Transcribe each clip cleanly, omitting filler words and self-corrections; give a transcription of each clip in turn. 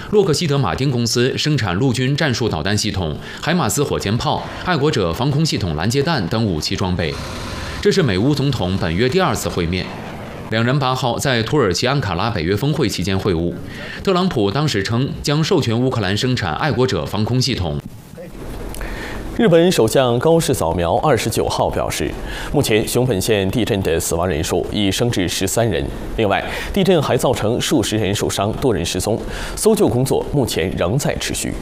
洛克希德马丁公司生产陆军战术导弹系统、海马斯火箭炮、爱国者防空系统拦截弹等武器装备。这是美乌总统本月第2次会面。两人8号在土耳其安卡拉北约峰会期间会晤。特朗普当时称将授权乌克兰生产爱国者防空系统。 日本首相高市早苗29号表示，目前熊本县地震的死亡人数已升至13人。另外，地震还造成数十人受伤，多人失踪，搜救工作目前仍在持续。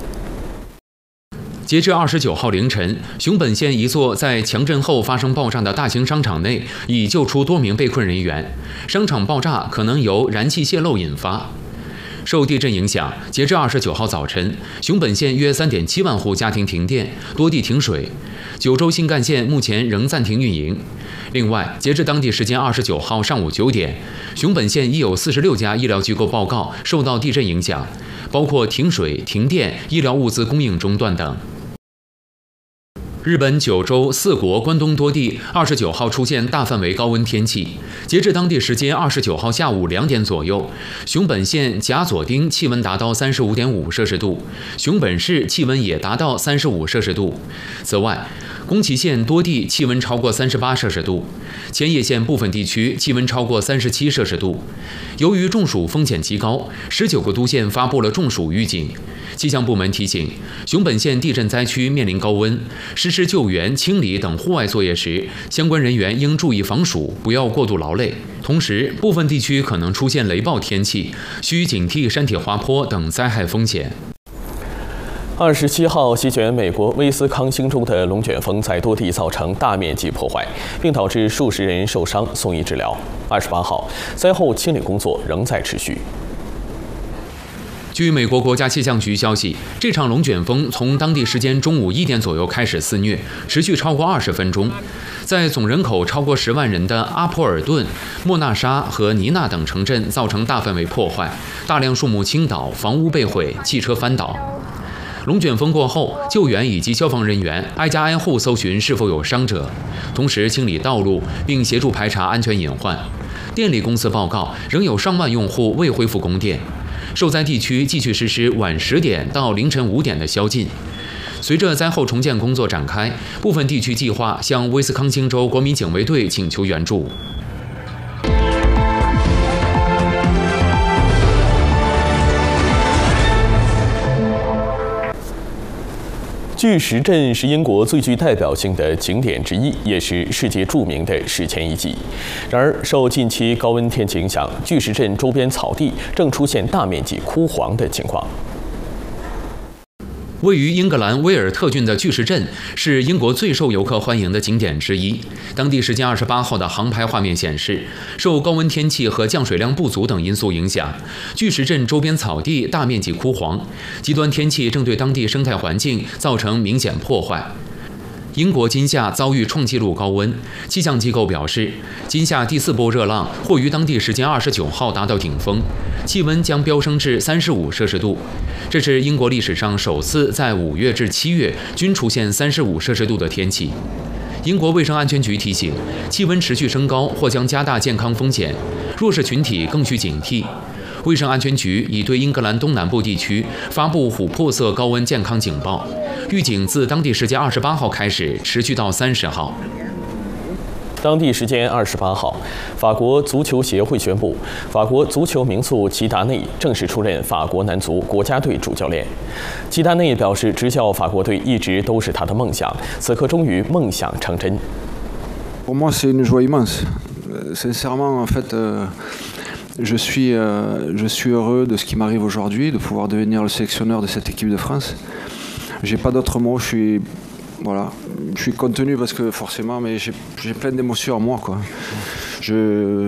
截至29号凌晨，熊本县一座在强震后发生爆炸的大型商场内已救出多名被困人员。商场爆炸可能由燃气泄漏引发。受地震影响，截至29号早晨，熊本县约3.7万户家庭停电，多地停水。九州新干线目前仍暂停运营。另外，截至当地时间29号上午9点，熊本县已有46家医疗机构报告受到地震影响，包括停水、停电、医疗物资供应中断等。日本九州、四国、关东多地29号出现大范围高温天气。截至当地时间29号下午2点左右，熊本县甲佐町气温达到35.5摄氏度，熊本市气温也达到35摄氏度。此外，宫崎县多地气温超过38摄氏度，千叶县部分地区气温超过37摄氏度。由于中暑风险极高，19个都县发布了中暑预警。气象部门提醒，熊本县地震灾区面临高温，实施救援、清理等户外作业时，相关人员应注意防暑，不要过度劳累。同时，部分地区可能出现雷暴天气，需警惕山体滑坡等灾害风险。 27号席卷美国威斯康星州的龙卷风在多地造成大面积破坏，并导致数十人受伤送医治疗。28号，灾后清理工作仍在持续。 据美国国家气象局消息，这场龙卷风从当地时间中午1点左右开始肆虐，持续超过20分钟，在总人口超过10万人的阿普尔顿、莫纳沙和尼纳等城镇造成大范围破坏，大量树木倾倒，房屋被毁，汽车翻倒。龙卷风过后，救援以及消防人员挨家挨户搜寻是否有伤者，同时清理道路，并协助排查安全隐患。电力公司报告，仍有上万用户未恢复供电。受灾地区继续实施晚10点到凌晨5点的宵禁。随着灾后重建工作展开，部分地区计划向威斯康星州国民警卫队请求援助。 巨石阵是英国最具代表性的景点之一，也是世界著名的史前遗迹。然而，受近期高温天气影响，巨石阵周边草地正出现大面积枯黄的情况。 位于英格兰威尔特郡的巨石阵是英国最受游客欢迎的景点之一。当地时间28号的航拍画面显示，受高温天气和降水量不足等因素影响，巨石阵周边草地大面积枯黄，极端天气正对当地生态环境造成明显破坏。英国今夏遭遇创纪录高温，气象机构表示，今夏第4波热浪或于当地时间29号达到顶峰，气温将飙升至35摄氏度。这是英国历史上首次在5月至7月均出现35摄氏度的天气。英国卫生安全局提醒，气温持续升高或将加大健康风险，弱势群体更需警惕。卫生安全局已对英格兰东南部地区发布琥珀色高温健康警报，预警自当地时间28号开始，持续到30号。 当地时间28号，法国足球协会宣布，法国足球名宿齐达内正式出任法国男足国家队主教练。齐达内表示，执教法国队一直都是他的梦想，此刻终于梦想成真。 Pour moi, c'est une joie immense. Sincèrement, en fait, je suis heureux de ce qui m'arrive aujourd'hui, de pouvoir devenir le sélectionneur de cette équipe de France. J'ai pas d'autres mots. Voilà, je suis contenu parce que forcément, mais j'ai plein d'émotions en moi, quoi. Je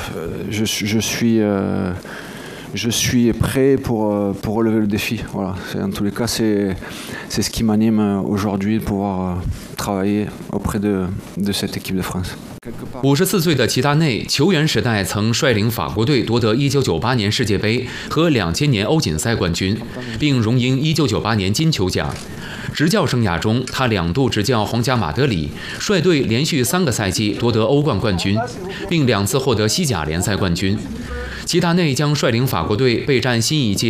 suis prêt pour relever le défi. Voilà, en tous les cas, c'est ce qui m'anime aujourd'hui, de pouvoir travailler auprès de cette équipe de France. 54岁的齐达内，球员时代曾率领法国队夺得1998年世界杯和2000年欧锦赛冠军，并荣膺1998年金球奖。执教生涯中，他2度执教皇家马德里，率队连续3个赛季夺得欧冠冠军，并2次获得西甲联赛冠军。齐达内将率领法国队备战新一届